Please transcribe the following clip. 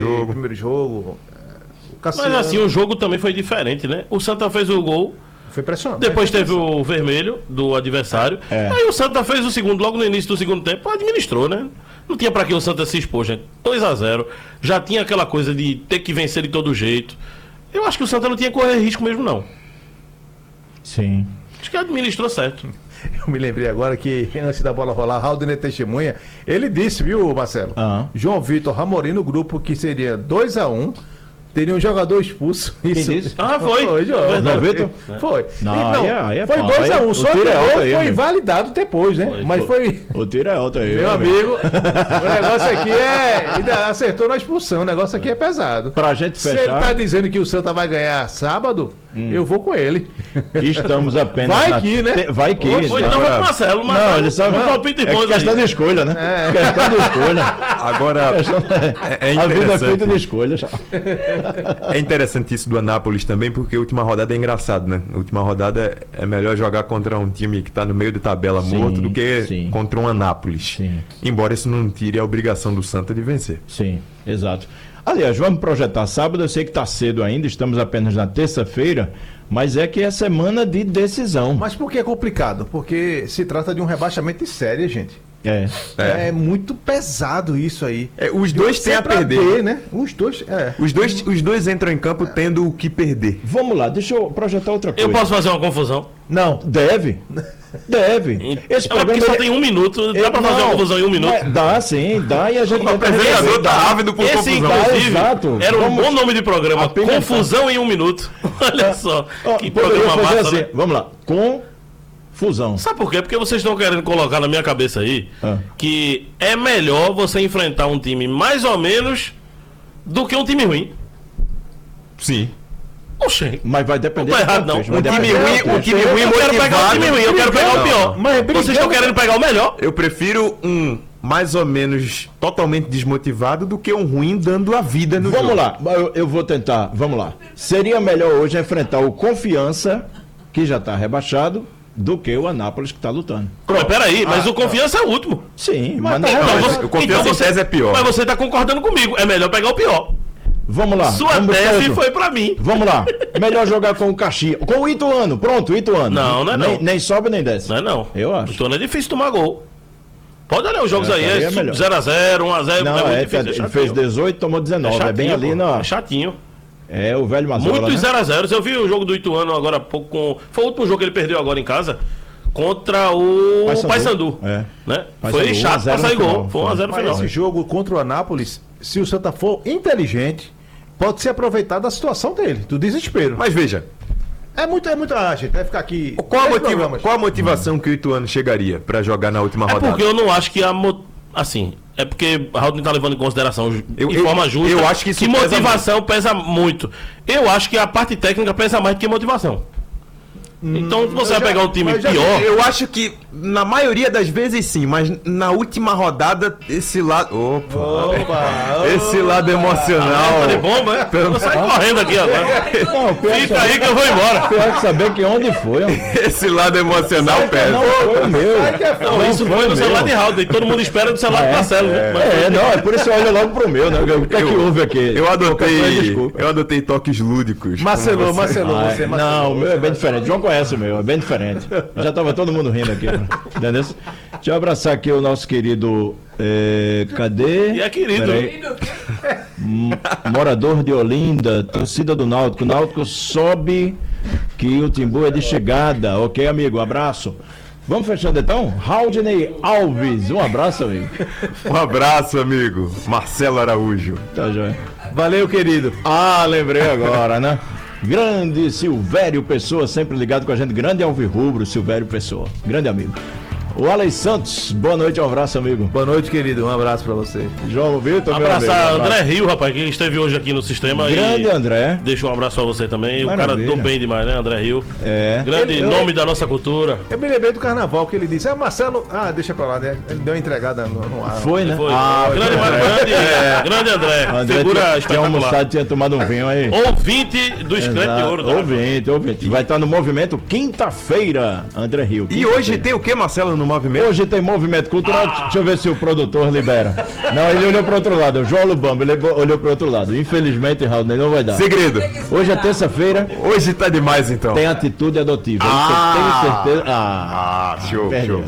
primeiro jogo. Mas assim, o jogo também foi diferente, né? O Santa fez o gol. Foi impressionante. Depois teve o vermelho do adversário. Aí o Santa fez o segundo, logo no início do segundo tempo, administrou, né? Não tinha pra que o Santa se expor, gente. 2-0. Já tinha aquela coisa de ter que vencer de todo jeito. Eu acho que o Santa não tinha que correr risco mesmo, não. Sim. Acho que administrou certo. Eu me lembrei agora que, antes da bola rolar, Rauldenê Testemunha, ele disse, viu, Marcelo? João Vitor Ramorim no grupo que seria 2-1. Teria um jogador expulso. Isso. Disse? Foi, João. Não, Vitor? Foi. Não, aí foi 2-1. Só que o gol foi invalidado depois, né? Mas foi. O tiro é alto aí. Meu amigo, o negócio aqui ainda acertou na expulsão. O negócio aqui é pesado. Pra gente fechar. Se ele tá dizendo que o Santa vai ganhar sábado, eu vou com ele. Estamos apenas. Vai que, né? Vai que. Ou então vai pro Marcelo. Não, ele sabe. É questão de escolha, né? Questão de escolha. Agora, a vida é feita de escolhas. É interessante isso do Anápolis também, porque a última rodada é engraçado, né? A última rodada é melhor jogar contra um time que está no meio de tabela morto do que contra um Anápolis. Sim. Embora isso não tire a obrigação do Santa de vencer. Sim, exato. Aliás, vamos projetar sábado. Eu sei que está cedo ainda, estamos apenas na terça-feira, mas é que é semana de decisão. Mas por que é complicado? Porque se trata de um rebaixamento de série, gente. É muito pesado isso aí. Os dois têm a perder, né? Os dois entram em campo tendo o que perder. Vamos lá, deixa eu projetar outra coisa. Eu posso fazer uma confusão? Não, deve. Esse programa só tem 1 minuto, dá pra fazer uma confusão em 1 minuto? Dá, sim, dá, e a gente... O apresentador tá ávido por confusão. Inclusive, era um bom nome de programa, Confusão em 1 minuto. Olha só, que programa massa, assim, né? Vamos lá, Confusão. Sabe por quê? Porque vocês estão querendo colocar na minha cabeça aí que é melhor você enfrentar um time mais ou menos do que um time ruim. Sim. Oxê. Mas vai depender. Não tá errado, não. O time ruim eu quero pegar o time ruim, eu quero pegar o pior. Mas vocês estão querendo pegar o melhor? Eu prefiro um mais ou menos totalmente desmotivado do que um ruim dando a vida no jogo. Vamos lá, eu vou tentar. Vamos lá. Seria melhor hoje enfrentar o Confiança, que já está rebaixado, do que o Anápolis, que está lutando. Mas peraí, mas o Confiança é o último. Sim, mas o Confiança em tese é pior. Mas você está concordando comigo, é melhor pegar o pior. Vamos lá. Sua tese foi pra mim. Vamos lá. Melhor jogar com o Caxias. Com o Ituano. Pronto, o Ituano. Não é nem sobe nem desce. Não é não. Eu acho. O Ituano é difícil tomar gol. Pode olhar os jogos aí. É 0x0, 1x0. Não, é difícil. Ele fez 18, tomou 19. É bem ali, não. É chatinho. É o velho Mazola. Muitos 0x0. Eu vi o jogo do Ituano agora há pouco. Foi o último jogo que ele perdeu agora em casa. Contra o Paysandu. Né? Foi chato pra sair gol. Foi 1x0 no final. Esse jogo contra o Anápolis, se o Santa for inteligente, pode ser aproveitado a situação dele, do desespero. Mas veja. É muito gente, vai ficar aqui. Qual a motivação que o Ituano chegaria pra jogar na última rodada? É porque eu não acho que assim, é porque o Raul tá levando em consideração de forma justa. Eu acho que motivação pesa muito. Eu acho que a parte técnica pesa mais do que motivação. Então você vai pegar um time pior. Eu acho que na maioria das vezes sim, mas na última rodada esse lado. Esse lado emocional. De bomba, é? Eu saio correndo aqui agora. Não, fica aí que eu vou embora. Pior que saber que onde foi. Esse lado emocional pesa. Não foi o meu. Não, isso foi no celular de Raul. Todo mundo espera do celular do Marcelo. É por isso eu olho logo pro meu, né? O que é que houve aqui? Eu adotei toques lúdicos. Marcelo, você. Não, o meu é bem diferente. João conhece o meu, é bem diferente. Já tava todo mundo rindo aqui. Entendeu? Deixa eu abraçar aqui o nosso querido. Cadê? E é querido. Morador de Olinda, torcida do Náutico. O Náutico sobe que o Timbu é de chegada. Ok, amigo? Abraço. Vamos fechando então? Raudney Alves, um abraço, amigo. Um abraço, amigo. Marcelo Araújo. Tá joia. Valeu, querido. Lembrei agora, né? Grande Silvério Pessoa, sempre ligado com a gente. Grande Alvirrubro, Silvério Pessoa. Grande amigo. O Alex Santos, boa noite, um abraço, amigo. Boa noite, querido, um abraço pra você. João Vitor, abraçar André Rio, rapaz, que esteve hoje aqui no sistema. Grande André. Deixa um abraço pra você também. Maravilha. O cara tô bem demais, né, André Rio? Grande nome da nossa cultura. Eu me lembrei do carnaval que ele disse, Marcelo, deixa pra lá, né? Ele deu uma entregada no ar. Foi, né? Grande André. Figura espetacular. Tinha tomado um vinho aí. Ouvinte do Scrap de Ouro. Ouvinte. Vai estar no movimento quinta-feira, André Rio. E hoje tem o que, Marcelo? no movimento. Hoje tem movimento cultural. Deixa eu ver se o produtor libera. Não, ele olhou para outro lado. O João Lubamba, ele olhou para outro lado. Infelizmente, Raul, não vai dar. Segredo. Hoje é terça-feira. Hoje tá demais, então. Tem atitude adotiva. Tenho certeza. Show.